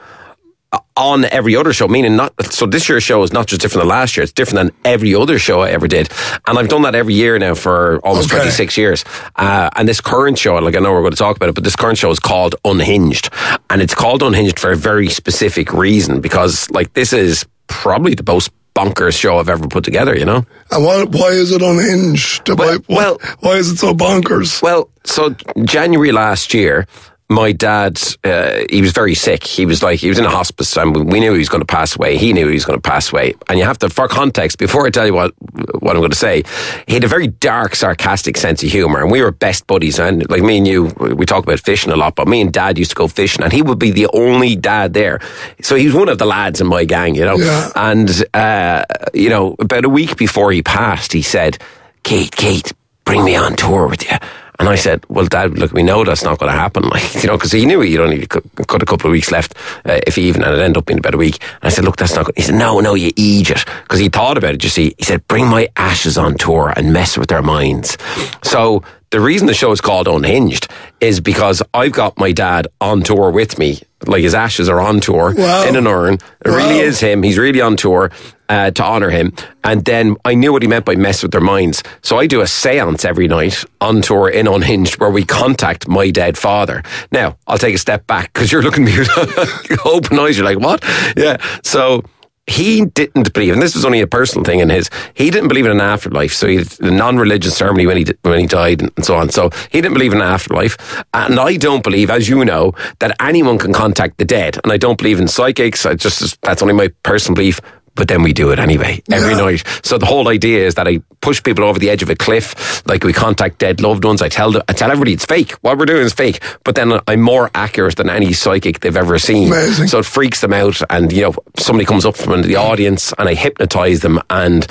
on every other show, meaning not, so this year's show is not just different than last year, it's different than every other show I ever did. And I've done that every year now for almost Okay. twenty-six years. Uh, and this current show, like I know we're going to talk about it, but this current show is called Unhinged. And it's called Unhinged for a very specific reason, because like this is probably the most bonkers show I've ever put together, you know? And why, why is it unhinged? Well- why, why, well- why is it so bonkers? Well, so January last year, my dad, uh, he was very sick. He was like, he was in a hospice and we knew he was going to pass away. He knew he was going to pass away. And you have to, for context, before I tell you what, what I'm going to say, he had a very dark, sarcastic sense of humour. And we were best buddies. And like me and you, we talk about fishing a lot, but me and dad used to go fishing and he would be the only dad there. So he was one of the lads in my gang, you know. Yeah. And, uh, you know, about a week before he passed, he said, Kate, Kate, bring me on tour with you. And I said, well, Dad, look, we know that's not going to happen. Like, you know, because he knew he'd only cut a couple of weeks left, uh, if he even, and it ended up being about a week. And I said, look, that's not good. He said, no, no, you idiot. Because he thought about it, you see. He said, bring my ashes on tour and mess with their minds. So the reason the show is called Unhinged is because I've got my dad on tour with me. Like, his ashes are on tour Wow. in an urn. It Wow. really is him. He's really on tour uh, to honour him. And then I knew what he meant by mess with their minds. So I do a seance every night on tour in Unhinged where we contact my dead father. Now, I'll take a step back because you're looking at me with open eyes. You're like, what? Yeah. So he didn't believe, and this was only a personal thing in his, he didn't believe in an afterlife. So he had a non-religious ceremony when he when he died and so on. So he didn't believe in an afterlife. And I don't believe, as you know, that anyone can contact the dead. And I don't believe in psychics. I just, that's only my personal belief. But then we do it anyway, every Yeah. night. So the whole idea is that I push people over the edge of a cliff, like we contact dead loved ones. I tell them, I tell everybody it's fake. What we're doing is fake. But then I'm more accurate than any psychic they've ever seen. Amazing. So it freaks them out. And, you know, somebody comes up from the audience and I hypnotize them and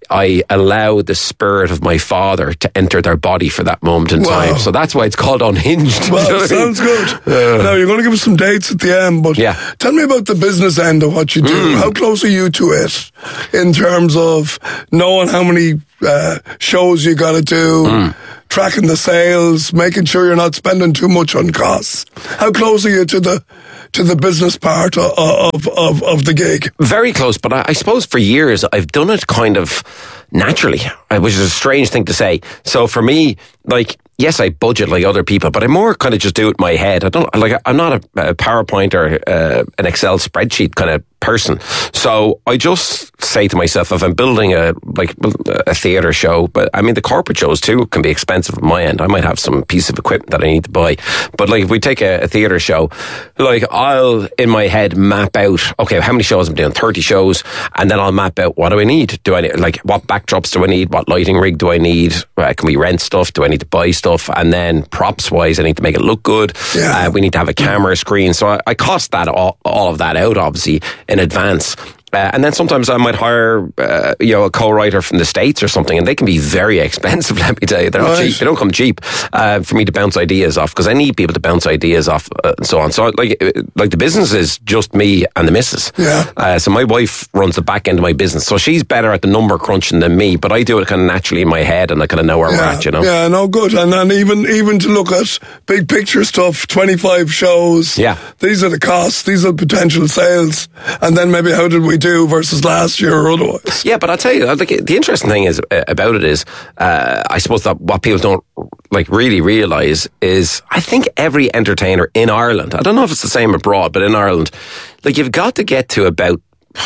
I allow the spirit of my father to enter their body for that moment in Wow. time. So that's why it's called Unhinged. Well, You know what I mean? sounds good. Now, you're going to give us some dates at the end, but Yeah. tell me about the business end of what you do. Mm. How close are you to it in terms of knowing how many uh, shows you got to do, Mm. tracking the sales, making sure you're not spending too much on costs? How close are you to the to the business part of of, of, of the gig? Very close, but I, I suppose for years I've done it kind of naturally, uh, which is a strange thing to say. So for me, like, yes, I budget like other people, but I more kind of just do it in my head. I don't like. I'm not a, a PowerPoint or uh, an Excel spreadsheet kind of person. So I just say to myself, if I'm building a like a theatre show, but I mean the corporate shows too can be expensive on my end. I might have some piece of equipment that I need to buy, but like if we take a, a theatre show, like I'll in my head map out, okay, how many shows I'm doing? thirty shows, and then I'll map out what do I need? Do I need, like what backdrops do I need? What lighting rig do I need? Uh, can we rent stuff? Do I need to buy stuff? And then props wise, I need to make it look good. Yeah. Uh, we need to have a camera screen. So I, I cost that all, all of that out obviously in advance. Uh, and then sometimes I might hire, uh, you know, a co-writer from the States or something, and they can be very expensive, let me tell you. They're not Right. cheap. They don't come cheap uh, for me to bounce ideas off, because I need people to bounce ideas off uh, and so on. So, like, uh, like the business is just me and the missus. Yeah. Uh, so my wife runs the back end of my business. So she's better at the number crunching than me, but I do it kind of naturally in my head, and I kind of know where we're at, you know? Yeah, no, good. And then even even to look at big picture stuff, twenty-five shows. Yeah. These are the costs, these are potential sales. And then maybe how did we do versus last year or otherwise? Yeah, but I'll tell you, like, the interesting thing is uh, about it is, uh, I suppose that what people don't like really realise is, I think every entertainer in Ireland, I don't know if it's the same abroad, but in Ireland, like you've got to get to about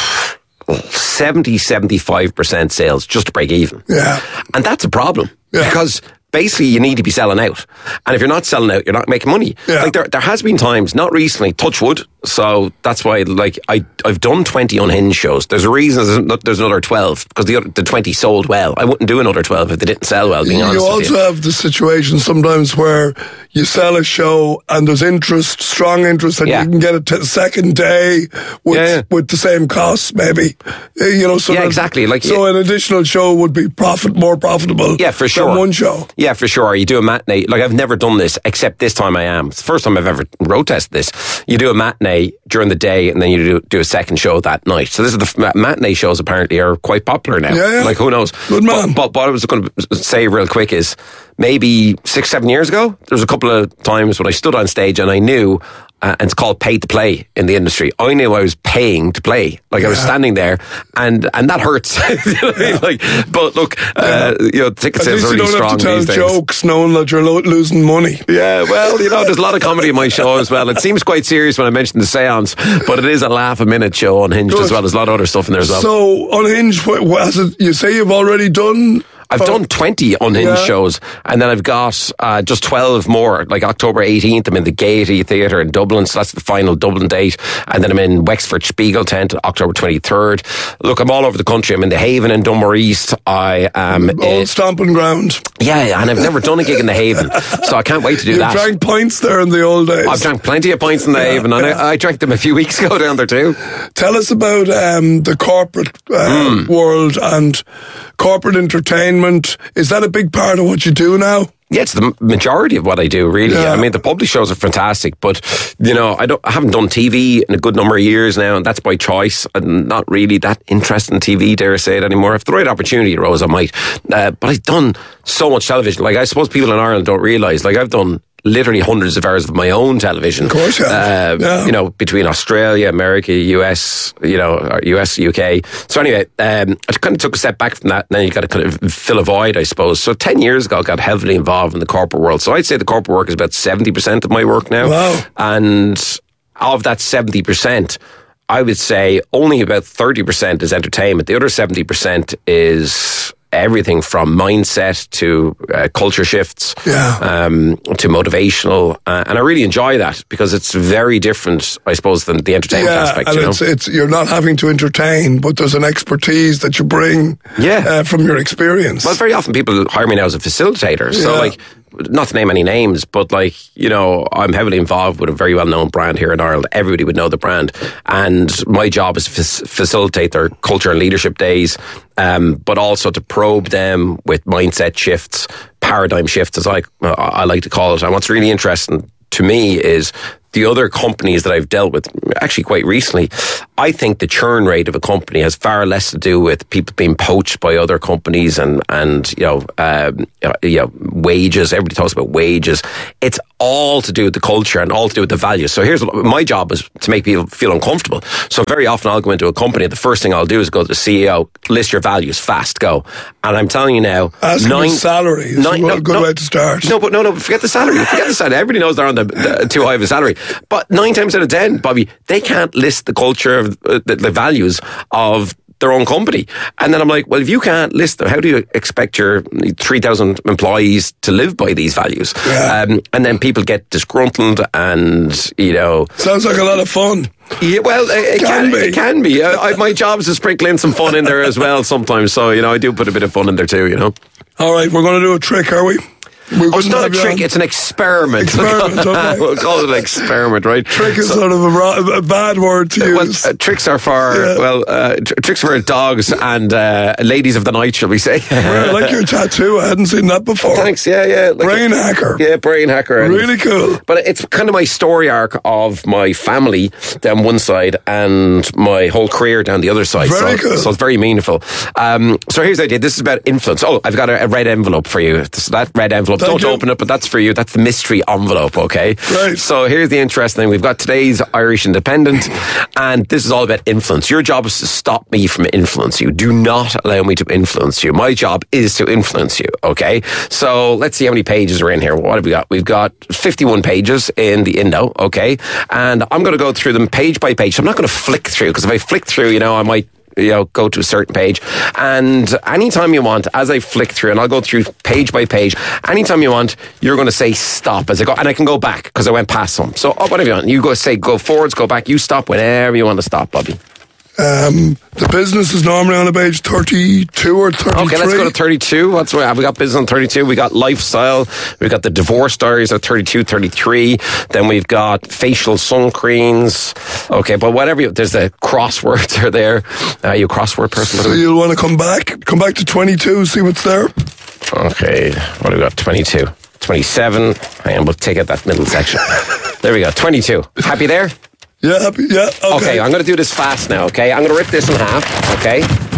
seventy, seventy-five percent sales just to break even. Yeah. And that's a problem. Yeah. Because basically you need to be selling out. And if you're not selling out, you're not making money. Yeah. Like there there has been times, not recently, touch wood. So that's why, like, I, I've done twenty Unhinged shows. There's a reason there's, not, there's another twelve, because the other, the twenty sold well. I wouldn't do another twelve if they didn't sell well, being You honest also with you. have the situation sometimes where you sell a show and there's interest, strong interest, and Yeah. you can get a t- second day with Yeah, yeah. with the same costs, maybe. Uh, You know, so Yeah, that- exactly. Like, so yeah. an additional show would be profit more profitable. Yeah, for than sure. one show. Yeah, for sure. You do a matinee. Like, I've never done this, except this time I am. It's the first time I've ever road tested this. You do a matinee during the day, and then you do, do a second show that night. So this is the f- matinee shows apparently are quite popular now. Yeah, yeah. Like, who knows? Good man. But, but what I was going to say real quick is, maybe six, seven years ago, there was a couple of times when I stood on stage and I knew, uh, and it's called pay to play in the industry. I knew I was paying to play. Like, I was standing there, and and that hurts. You know what I mean? Like, but look, uh, you know, ticket At sales least are you really don't have strong to tell these days. jokes knowing that you're lo- losing money. Yeah, well, you know, there's a lot of comedy in my show as well. It seems quite serious when I mention the seance, but it is a laugh a minute show, Unhinged Good. as well. There's a lot of other stuff in there as well. So, Unhinged, wh- wh- has it, you say you've already done... I've Oh, done twenty Unhinged yeah. shows, and then I've got uh, just twelve more. Like October eighteenth, I'm in the Gaiety Theatre in Dublin, so that's the final Dublin date. And then I'm in Wexford Spiegel Tent, October twenty-third. Look, I'm all over the country. I'm in the Haven in Dunmore East. I am... Old uh, stomping ground. yeah, and I've never done a gig in the Haven, so I can't wait to do You that. drank pints there in the old days. I've drank plenty of pints in the Haven, and I, I drank them a few weeks ago down there too. Tell us about um, the corporate uh, Hmm. world and corporate entertainment. Is that a big part of what you do now? Yeah, it's the majority of what I do, really. Yeah. I mean, the public shows are fantastic, but, you know, I don't, I haven't done T V in a good number of years now, and that's by choice. I'm not really that interested in T V, dare I say it, anymore. If the right opportunity arose, I might. Uh, but I've done so much television. Like, I suppose people in Ireland don't realise, like, I've done literally hundreds of hours of my own television. Of course you have. Uh, Yeah. You know, between Australia, America, U S, you know, or U S, U K. So anyway, um, I kind of took a step back from that, and then you got to kind of fill a void, I suppose. So ten years ago, I got heavily involved in the corporate world. So I'd say the corporate work is about seventy percent of my work now. Wow. And of that seventy percent, I would say only about thirty percent is entertainment. The other seventy percent is everything from mindset to uh, culture shifts, Yeah. um, to motivational, uh, and I really enjoy that because it's very different, I suppose, than the entertainment Yeah, aspect. and You know? it's, it's you're not having to entertain, but there's an expertise that you bring Yeah. uh, from your experience. Well, very often people hire me now as a facilitator. So, Yeah. like, not to name any names, but like, you know, I'm heavily involved with a very well-known brand here in Ireland. Everybody would know the brand. And my job is to f- facilitate their culture and leadership days, um, but also to probe them with mindset shifts, paradigm shifts, as I, I like to call it. And what's really interesting to me is the other companies that I've dealt with, actually quite recently, I think the churn rate of a company has far less to do with people being poached by other companies and, and you know, um, you know, wages. Everybody talks about wages. It's all to do with the culture and all to do with the values. So here's what, my job is to make people feel uncomfortable. So very often I'll go into a company and the first thing I'll do is go to the C E O, list your values, fast, go. And I'm telling you now, Ask nine, him salary is nine, a no, good no, way to start. No, but no, no, forget the salary. Forget the salary. Everybody knows they're on the, the too high of a salary. But nine times out of ten, Bobby, they can't list the culture of uh, the, the values of their own company. And then I'm like, well, if you can't list them, how do you expect your three thousand employees to live by these values? Yeah. Um, and then people get disgruntled and, you know... Sounds like a lot of fun. Yeah, well, it, it Can can, be. It can be. I, I, my job is to sprinkle in some fun in there as well sometimes. So, you know, I do put a bit of fun in there too, you know. All right, we're going to do a trick, are we? We Oh, it's wouldn't not a have you trick, on. it's an experiment. Experiment, okay. We'll call it an experiment, right? Trick is So- sort of a, ra- a bad word to Well, use. uh, tricks are for Yeah. well, uh, tr- tricks are for dogs and uh, ladies of the night, shall we say? I like your tattoo. I hadn't seen that before. Thanks. Yeah, yeah. Like Brain hacker. Yeah, brain hacker. And- Really cool. But it's kind of my story arc of my family down one side and my whole career down the other side. Very so, cool. So it's very meaningful. Um, so here's the idea. This is about influence. Oh, I've got a, a red envelope for you. This, that red envelope. Thank Don't you. open it, but that's for you. That's the mystery envelope, okay? Right. So here's the interesting thing. We've got today's Irish Independent, and this is all about influence. Your job is to stop me from influence you. Do not allow me to influence you. My job is to influence you, okay? So let's see how many pages are in here. What have we got? We've got fifty-one pages in the Indo, okay? And I'm going to go through them page by page. So I'm not going to flick through, because if I flick through, you know, I might you know, go to a certain page. And anytime you want, as I flick through, and I'll go through page by page, anytime you want, you're going to say stop as I go. And I can go back because I went past some. So, oh, whatever you want. You go say go forwards, go back. You stop whenever you want to stop, Bobby. Um, the business is normally on a page thirty-two or thirty-three. Okay, let's go to thirty-two. What's we have? We got business on thirty-two. We got lifestyle. We've got the divorce diaries at thirty-two, thirty-three. Then we've got facial sun creams. Okay, but whatever. You, there's the crosswords are there. Are you a crossword person? So you'll want to come back, come back to twenty-two, see what's there. Okay, what do we got? twenty-two. twenty-seven. Hang on, we'll take out that middle section. There we go. twenty-two. Happy there? Yeah, happy, yeah, okay. Okay, I'm going to do this fast now, okay? I'm going to rip this in half, okay?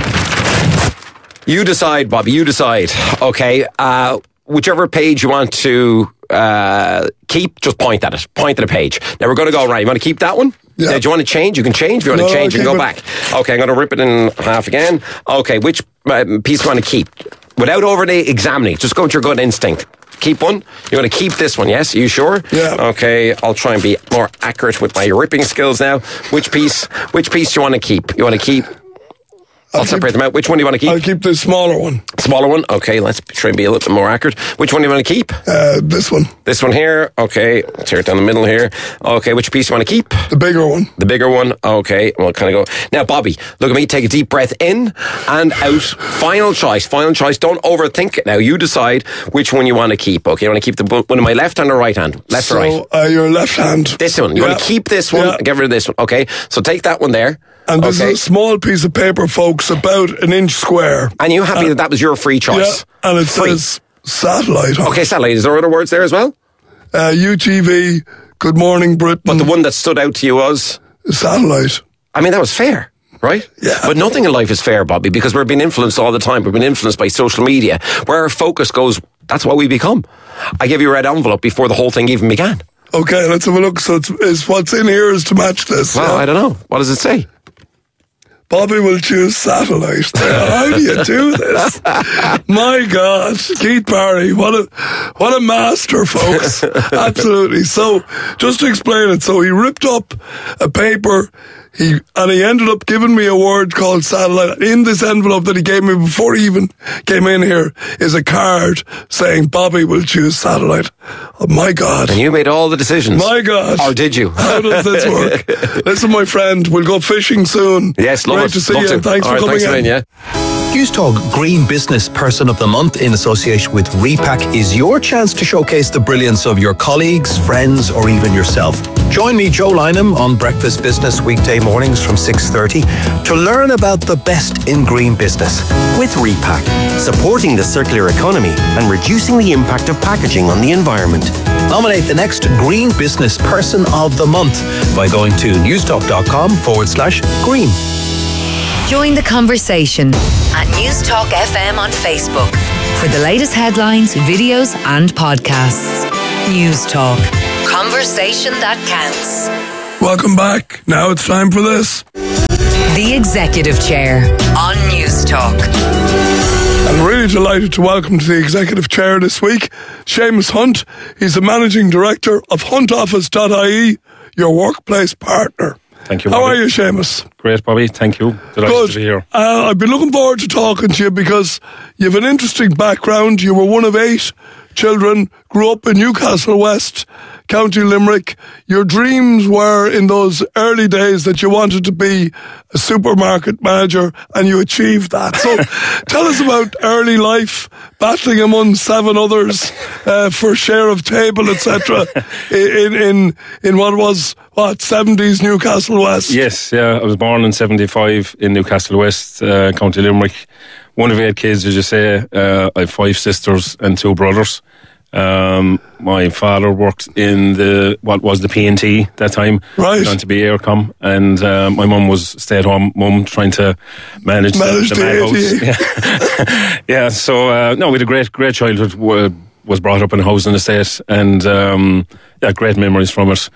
You decide, Bobby, you decide, okay? Uh, whichever page you want to uh, keep, just point at it. Point at a page. Now, we're going to go around. You want to keep that one? Yeah. Now, do you want to change? You can change. If you want No, to change, I'll you can go keep back. Okay, I'm going to rip it in half again. Okay, which uh, piece do you want to keep? Without overly examining, just go with your gut instinct. Keep one. You're going to keep this one, yes? Are you sure? Yeah. Okay, I'll try and be more accurate with my ripping skills now. Which piece? Which piece do you want to keep? You want to keep? I'll, I'll keep- separate them out. Which one do you want to keep? I'll keep the smaller one. Smaller one. Okay, let's try and be a little bit more accurate. Which one do you want to keep? Uh, this one, This one here. Okay, let's tear it down the middle here. Okay, which piece do you want to keep? the bigger one. The bigger one. Okay, we'll kind of go. Now, Bobby, look at me. Take a deep breath in and out. Final choice. Final choice. Don't overthink it now. You decide which one you want to keep. Okay, you want to keep the bo- one in my left hand or right hand? Left so, or right? uh, your left hand. This one. You Yeah. want to keep this one, Yeah. get rid of this one. Okay, so take that one there. And this okay. is a small piece of paper, folks, about an inch square. And you happy that that was your free choice? Yeah, and it Free. says satellite on Okay, satellite. Is there other words there as well? it. Uh, U T V, Good Morning Britain, But the one that stood out to you was? satellite. I mean, that was fair, right? Yeah. But nothing in life is fair, Bobby, because we're being influenced all the time. We're being influenced by social media. Where our focus goes, that's what we become. I gave you a red envelope before the whole thing even began. Okay, let's have a look. So it's, it's what's in here is to match this. Well, yeah? I don't know. What does it say? Bobby will choose satellite. How do you do this? My God, Keith Parry, what a what a master, folks! Absolutely. So, just to explain it, so he ripped up a paper. He and he ended up giving me a word called satellite. In this envelope that he gave me before he even came in here is a card saying Bobby will choose satellite. Oh my God. And you made all the decisions. My God. Or did you? How does this work? Listen, my friend, we'll go fishing soon. Yes, love Great it. to see Love you. to. Thanks All for right, coming thanks in. again, yeah. Newstalk Green Business Person of the Month in association with Repack is your chance to showcase the brilliance of your colleagues, friends, or even yourself. Join me, Joe Lynham, on Breakfast Business weekday mornings from six thirty to learn about the best in green business. With Repack, supporting the circular economy and reducing the impact of packaging on the environment. Nominate the next Green Business Person of the Month by going to newstalk.com forward slash green. Join the conversation at Newstalk F M on Facebook for the latest headlines, videos, and podcasts. Newstalk. Conversation that counts. Welcome back. Now it's time for this. The Executive Chair on Newstalk. I'm really delighted to welcome to the Executive Chair this week, Seamus Hunt. He's the Managing Director of hunt office dot I E, your workplace partner. Thank you, How Bobby. are you, Seamus? Great, Bobby. Thank you. Delighted Good. to be here. Uh, I've been looking forward to talking to you because you have an interesting background. You were one of eight children, grew up in Newcastle West, County Limerick. Your dreams were in those early days that you wanted to be a supermarket manager, and you achieved that. So tell us about early life, battling among seven others uh, for share of table, et cetera in, in, in what was, what, seventies Newcastle West? Yes, yeah. I was born in seventy-five in Newcastle West, uh, County Limerick. One of eight kids, as you say. Uh, I have five sisters and two brothers. Um, my father worked in the what was the P and T that time, right? Going to be Aircom, and uh, my mum was stay-at-home mum trying to manage, manage the, the, the house. Yeah, yeah. So uh, no, we had a great, great childhood. Uh, was brought up in a housing estate, and um, yeah, great memories from it.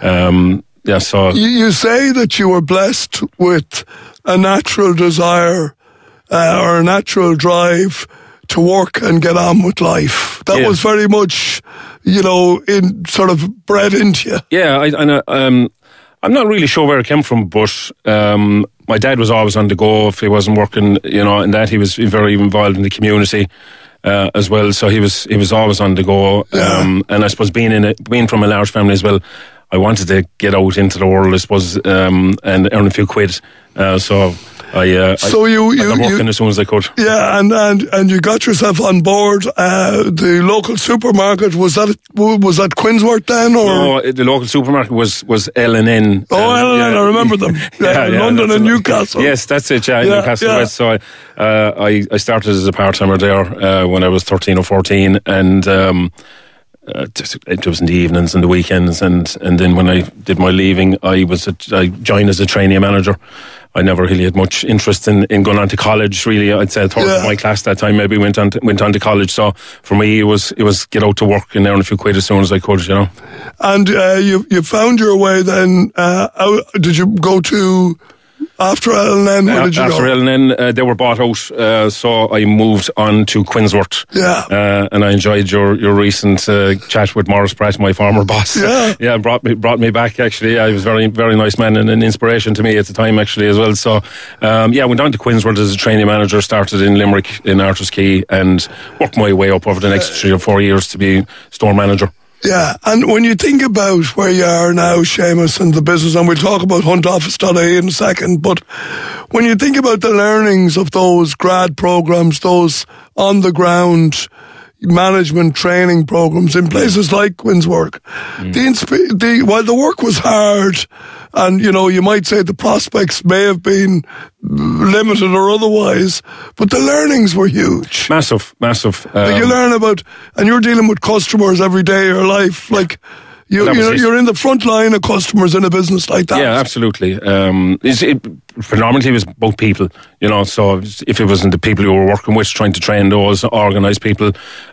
Um, yeah, so you, you say that you were blessed with a natural desire uh, or a natural drive to work and get on with life. That yeah. was very much, you know, in sort of bred into you. Yeah, I, I, um, I'm not really sure where it came from, but um, my dad was always on the go. If he wasn't working, you know, and that he was very involved in the community uh, as well. So he was he was always on the go. Yeah. Um, and I suppose being in a, being from a large family as well, I wanted to get out into the world, I suppose, um, and earn a few quid. Uh, so. I, uh, so I, you, you, I got working you, as soon as I could. Yeah, and, and, and you got yourself on board uh, the local supermarket. Was that was that Quinsworth then, or no? The local supermarket was was L and N. Oh, um, L and N, yeah. I remember them. Yeah, yeah, yeah, London and a, Newcastle. Yes, that's it. Yeah, yeah Newcastle yeah. West. So I, uh, I I started as a part timer there uh, when I was thirteen or fourteen, and. Um, Uh, it was in the evenings and the weekends, and, and then when I did my leaving, I was a, I joined as a trainee manager. I never really had much interest in, in going on to college. Really, I'd say third yeah. of my class that time maybe went on to, went on to college. So for me, it was it was get out to work and earn a few quid as soon as I could, you know. And uh, you you found your way then. Uh, out, did you go to? After L and N, where did you After go? L and N, uh, they were bought out, uh, so I moved on to Quinsworth. Yeah. Uh, and I enjoyed your, your recent uh, chat with Maurice Pratt, my former boss. Yeah. Yeah, brought me brought me back, actually. Yeah, he was a very, very nice man and an inspiration to me at the time, actually, as well. So, um, yeah, went on to Quinsworth as a training manager, started in Limerick, in Arthur's Quay, and worked my way up over the next three or four years to be store manager. Yeah, and when you think about where you are now, Seamus, and the business, and we'll talk about hunt office dot I E in a second, but when you think about the learnings of those grad programs, those on-the-ground management training programs in places like Quinsworth, mm. the, insp- the while the work was hard, and, you know, you might say the prospects may have been limited or otherwise, but the learnings were huge. Massive, massive. Um, like you learn about, and you're dealing with customers every day of your life. Like, you, you're, you're in the front line of customers in a business like that. Yeah, absolutely. Um, it's, it predominantly was about people, you know, so if it wasn't the people you were working with, trying to train those, organise people,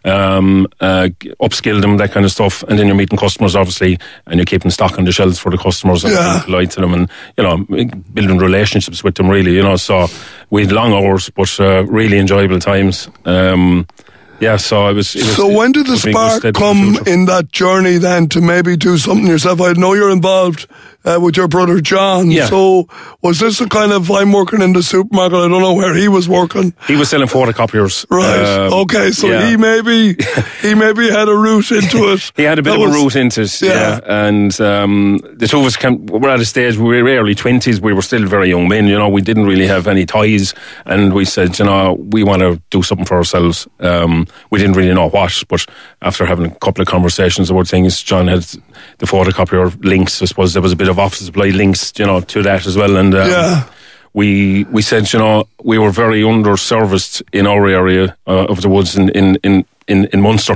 um, uh, upskill them, that kind of stuff, and then you're meeting customers, obviously, and you're keeping stock on the shelves for the customers and yeah. being polite to them, and, you know, building relationships with them, really, you know, so we had long hours, but uh, really enjoyable times. Um, Yeah, so I was. It was so when did the spark come in that journey then to maybe do something yourself? I know you're involved uh, with your brother John. Yeah. So was this a kind of, I'm working in the supermarket, I don't know where he was working. He was selling photocopiers. Right. Um, okay. So yeah. he maybe he maybe had a route into it. He had a bit That of was- a route into it. Yeah. Yeah. And um, the two of us came, were at a stage, we were early twenties, we were still very young men, you know, we didn't really have any ties. And we said, you know, we want to do something for ourselves. Um, we didn't really know what, but after having a couple of conversations about things, John had the photocopier links. I suppose there was a bit of office supply links, you know, to that as well. And um, Yeah. we we said, you know, we were very underserviced in our area uh, of the woods in in in in, in Munster.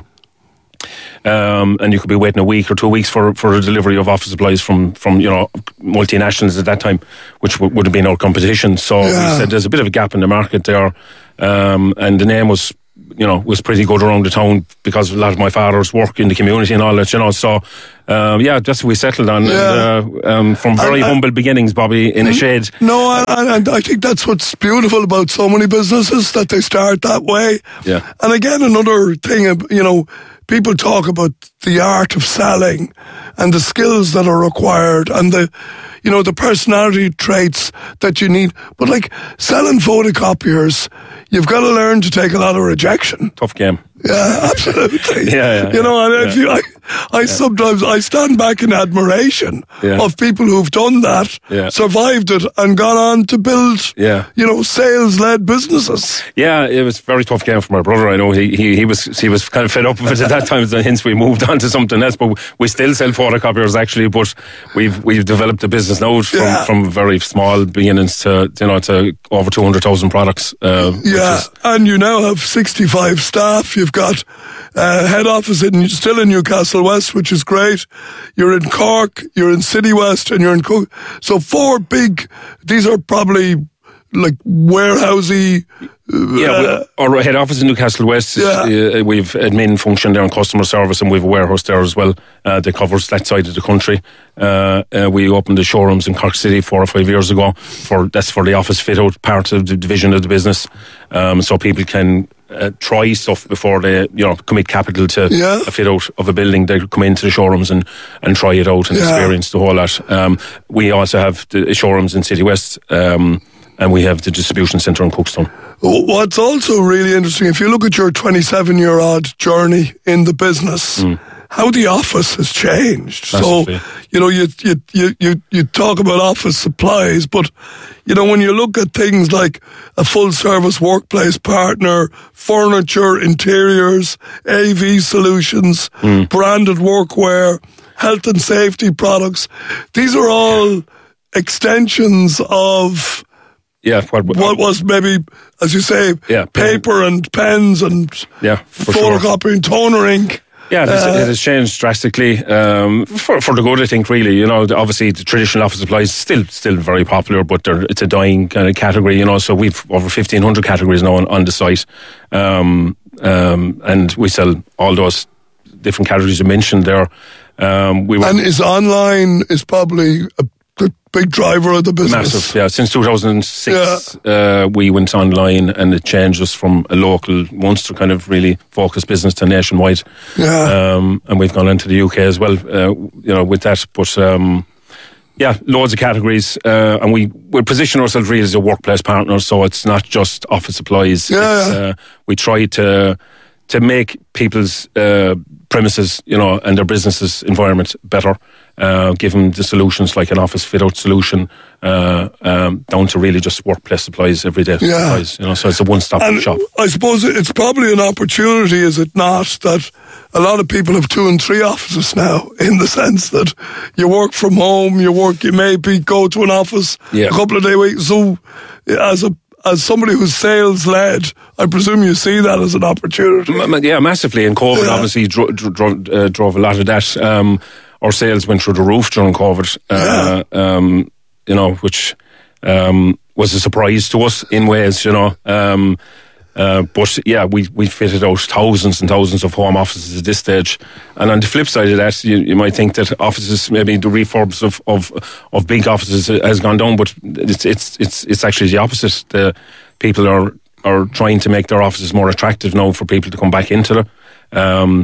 Um, and you could be waiting a week or two weeks for, for a delivery of office supplies from, from you know, multinationals at that time, which w- would have been our competition. So Yeah. we said there's a bit of a gap in the market there. Um, and the name was, you know, was pretty good around the town because a lot of my father's work in the community and all that, you know. So, um, yeah, that's what we settled on. Yeah. And, uh, um, from very And- and- humble beginnings, Bobby, in a shed. No, and, and, and I think that's what's beautiful about so many businesses, that they start that way. Yeah. And again, another thing, uh, you know, people talk about the art of selling and the skills that are required and the, you know, the personality traits that you need. But like selling photocopiers, you've got to learn to take a lot of rejection. Tough game. Yeah, absolutely. Yeah, yeah, You know, and if yeah. you, I, I sometimes, I stand back in admiration Yeah. of people who've done that, Yeah. survived it, and gone on to build, Yeah. you know, sales-led businesses. Yeah, it was a very tough game for my brother. I know he he, he was he was kind of fed up with it at that time, so hence we moved on to something else. But we still sell photocopiers actually. But we've we've developed a business now from, Yeah. from very small beginnings to you know to over two hundred thousand products. Uh, which Yeah, is- and you now have sixty-five staff. You've got uh, head office in still in Newcastle West, which is great. You're in Cork, you're in City West, and you're in Cook. So four big. These are probably like warehousey. Yeah, uh, we, our head office in Newcastle West, is, Yeah. uh, we've admin function there and customer service, and we've a warehouse there as well uh, that covers that side of the country. Uh, uh, we opened the showrooms in Cork City four or five years ago. For that's for the office fit out part of the division of the business, um, so people can uh, try stuff before they you know commit capital to Yeah. a fit out of a building. They come into the showrooms and, and try it out and Yeah. experience the whole lot. Um, we also have the showrooms in City West. Um, and we have the distribution centre in Cookstown. What's also really interesting, if you look at your twenty-seven-year-odd journey in the business, Mm. how the office has changed. Massively. So, you know, you, you you you you talk about office supplies, but you know, when you look at things like a full-service workplace partner, furniture, interiors, A V solutions, Mm. branded workwear, health and safety products, these are all extensions of Yeah, what, what was maybe, as you say, Yeah, paper and pens and yeah, for sure. photocopying, toner ink. Yeah, it has, Uh, it has changed drastically um, for for the good. I think really, you know, the- obviously the traditional office supplies still still very popular, but they're, it's a dying kind of category. You know, so we've over fifteen hundred categories now on, on the site, um, um, and we sell all those different categories you mentioned there. Um, we were And is online is probably a b- big driver of the business. massive, yeah. Since two thousand six, uh, we went online, and it changed us from a local Munster kind of really focused business to nationwide. Yeah. Um, and we've gone into the U K as well, uh, you know, with that. But um, yeah, loads of categories, uh, and we we position ourselves really as a workplace partner. So it's not just office supplies. Yeah. It's, uh, we try to to make people's uh, premises, you know, and their businesses environment better. Uh, give them the solutions like an office fit out solution, uh, um, down to really just workplace supplies, everyday Yeah. supplies. You know, so it's a one stop And shop. I suppose it's probably an opportunity, is it not, that a lot of people have two and three offices now, in the sense that you work from home, you work, you maybe go to an office Yeah. a couple of days a week. So as a as somebody who's sales led, I presume you see that as an opportunity. Ma- ma- Yeah, massively. And COVID Yeah. obviously dro- dro- dro- uh, drove a lot of that. Um, our sales went through the roof during COVID, uh, um, you know, which um, was a surprise to us in ways, you know. Um, uh, but yeah, we, we fitted out thousands and thousands of home offices at this stage. And on the flip side of that, you, you might think that offices, maybe the refurbs of, of, of big offices has gone down, but it's it's it's it's actually the opposite. The people are are trying to make their offices more attractive now for people to come back into them. Um,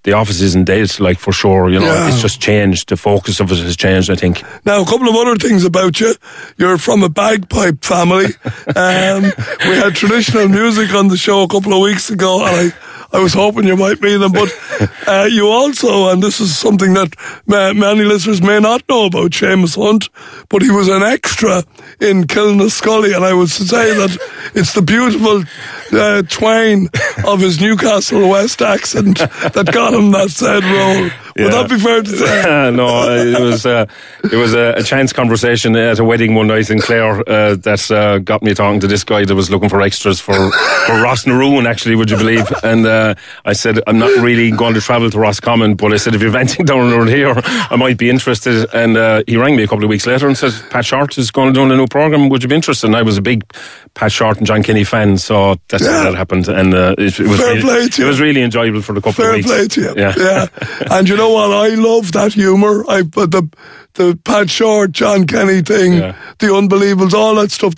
the office isn't dead, like, for sure. You know, Yeah. it's just changed. The focus of it has changed, I think. Now, a couple of other things about you. You're from a bagpipe family. Um, we had traditional music on the show a couple of weeks ago, and I, I was hoping you might meet them. But uh, you also, and this is something that ma- many listeners may not know about Seamus Hunt, but he was an extra in Killinascully, and I would say that it's the beautiful uh, twang of his Newcastle West accent that got him that said role. Would Yeah. that be fair to say? No, it was uh, it was a, a chance conversation at a wedding one night in Clare uh, that uh, got me talking to this guy that was looking for extras for for Rossnaroon, actually, would you believe? And uh, I said, I'm not really going to travel to Roscommon, but I said, if you're venting down around here, I might be interested. And uh, he rang me a couple of weeks later and said, Pat Short is going to do a new programme, would you be interested? And I was a big Pat Short and John Kenny fan, so that's Yeah. how that happened. And uh, it, it was Fair really, play to it you. was really enjoyable for the couple Fair of weeks. play to you. Yeah. yeah. And you know what? I love that humour. I but the the Pat Short, John Kenny thing, Yeah. the Unbelievables, all that stuff.